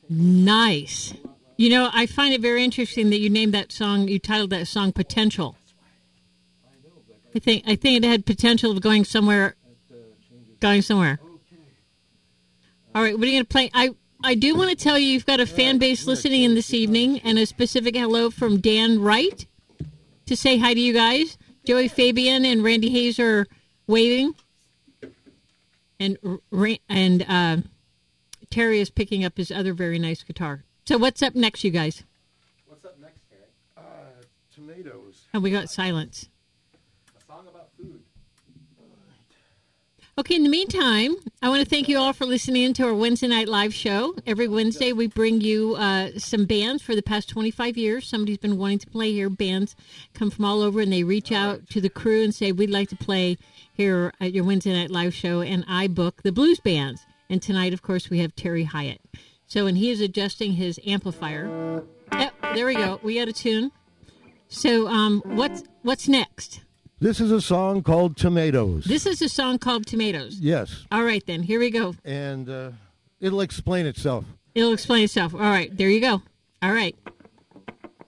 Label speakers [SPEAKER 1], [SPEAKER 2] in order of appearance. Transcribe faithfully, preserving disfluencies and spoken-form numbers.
[SPEAKER 1] Nice. You know, I find it very interesting that you named that song, you titled that song Potential. I think I think it had potential of going somewhere, going somewhere. All right, what are you going to play? I, I do want to tell you you've got a fan base listening in this evening, and a specific hello from Dan Wright to say hi to you guys. Joey Fabian and Randy Hayes are waving. And and uh, Terry is picking up his other very nice guitar. So what's up next, you guys?
[SPEAKER 2] What's up next, Terry? Uh, tomatoes.
[SPEAKER 1] And we got silence.
[SPEAKER 2] A song about food.
[SPEAKER 1] Okay, in the meantime, I want to thank you all for listening to our Wednesday Night Live show. Every Wednesday, we bring you uh, some bands for the past twenty-five years. Somebody's been wanting to play here. Bands come from all over, and they reach out to the crew and say, we'd like to play here at your Wednesday Night Live show, and I book the blues bands. And tonight, of course, we have Terry Hyatt. So, and he is adjusting his amplifier. Yep, there we go. We got a tune. So, um, what's what's next?
[SPEAKER 3] This is a song called Tomatoes.
[SPEAKER 1] This is a song called Tomatoes.
[SPEAKER 3] Yes.
[SPEAKER 1] All right, then. Here we go.
[SPEAKER 3] And uh, it'll explain itself.
[SPEAKER 1] It'll explain itself. All right, there you go. All right.